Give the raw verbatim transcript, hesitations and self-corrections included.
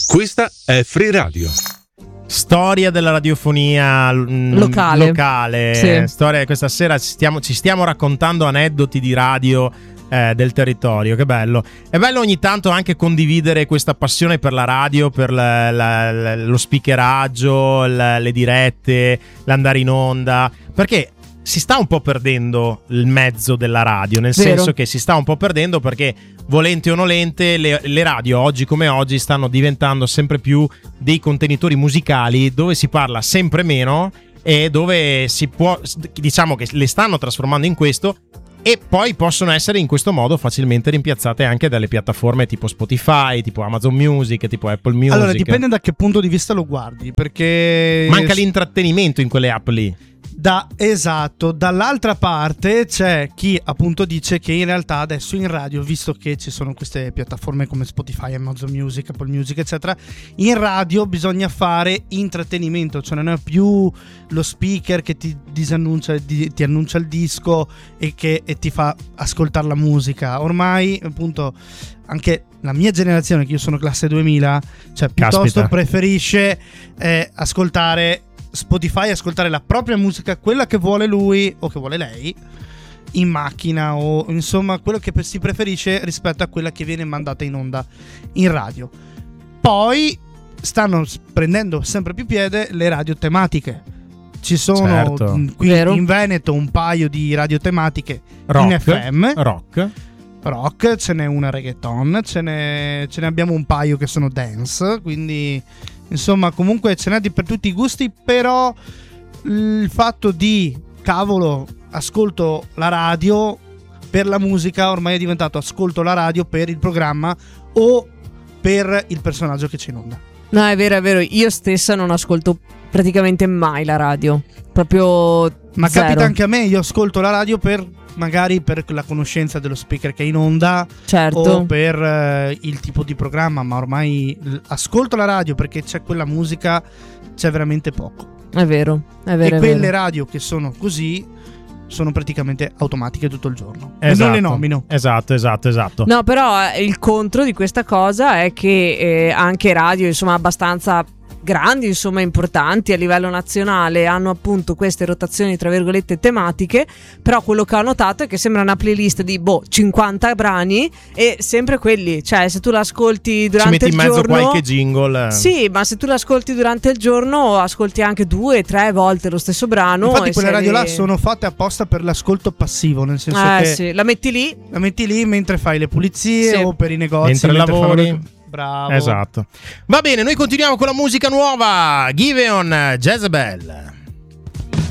Questa è Free Radio. Storia della radiofonia mh, locale, locale. Sì. Storia, questa sera ci stiamo, ci stiamo raccontando aneddoti di radio eh, del territorio. Che bello. È bello ogni tanto anche condividere questa passione per la radio, per la, la, la, lo speakeraggio, la, le dirette, l'andare in onda, perché si sta un po' perdendo il mezzo della radio, nel Vero. senso che si sta un po' perdendo perché, volente o nolente, le, le radio oggi come oggi stanno diventando sempre più dei contenitori musicali dove si parla sempre meno e dove si può, diciamo che le stanno trasformando in questo, e poi possono essere in questo modo facilmente rimpiazzate anche dalle piattaforme tipo Spotify, tipo Amazon Music, tipo Apple Music. Allora dipende da che punto di vista lo guardi, perché manca l'intrattenimento in quelle app lì. Da, esatto, dall'altra parte c'è chi appunto dice che in realtà adesso in radio, visto che ci sono queste piattaforme come Spotify, Amazon Music, Apple Music eccetera, in radio bisogna fare intrattenimento, cioè non è più lo speaker che ti disannuncia, di, ti annuncia il disco e che e ti fa ascoltare la musica. Ormai appunto anche la mia generazione, che io sono classe duemila, cioè piuttosto Caspita. preferisce eh, ascoltare Spotify, ascoltare la propria musica, quella che vuole lui o che vuole lei, in macchina, o insomma quello che si preferisce rispetto a quella che viene mandata in onda in radio. Poi stanno prendendo sempre più piede le radio tematiche. Ci sono Certo. qui Vero. in Veneto un paio di radio tematiche Rock, in F M. rock. Rock, ce n'è una reggaeton, ce ne, ce ne abbiamo un paio che sono dance, quindi insomma comunque ce n'è di per tutti i gusti, però il fatto di cavolo ascolto la radio per la musica ormai è diventato ascolto la radio per il programma o per il personaggio che c'è in onda. No, è vero, è vero. Io stessa non ascolto praticamente mai la radio. Proprio Ma zero. capita anche a me, io ascolto la radio per magari per la conoscenza dello speaker che è in onda, Certo. o per eh, il tipo di programma, ma ormai l- ascolto la radio perché c'è quella musica, c'è veramente poco. È vero, è vero. E è quelle vero. radio che sono così sono praticamente automatiche tutto il giorno. E Esatto. non le nomino. Esatto, esatto, esatto. No, però eh, il contro di questa cosa è che eh, anche radio, insomma, abbastanza grandi, insomma, importanti a livello nazionale, hanno appunto queste rotazioni tra virgolette tematiche, però quello che ho notato è che sembra una playlist di boh cinquanta brani e sempre quelli, cioè se tu l'ascolti durante Ci metti il in mezzo giorno, qualche jingle. sì, ma se tu l'ascolti durante il giorno ascolti anche due, tre volte lo stesso brano. Infatti e quelle sei radio là lì- sono fatte apposta per l'ascolto passivo, nel senso eh che sì, la metti lì. la metti lì mentre fai le pulizie, Sì. o per i negozi Mentre mentre lavori. fanno le- Bravo. Esatto. Va bene, noi continuiamo con la musica nuova. Giveon, Jezebel.